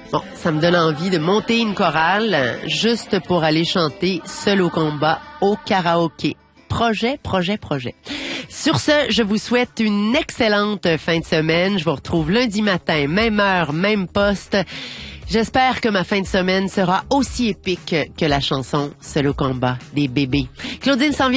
Bon, ça me donne envie de monter une chorale juste pour aller chanter Seul au combat au karaoké. Projet. Sur ce, je vous souhaite une excellente fin de semaine. Je vous retrouve lundi matin, même heure, même poste. J'espère que ma fin de semaine sera aussi épique que la chanson Seul au combat des bébés. Claudine s'en vient.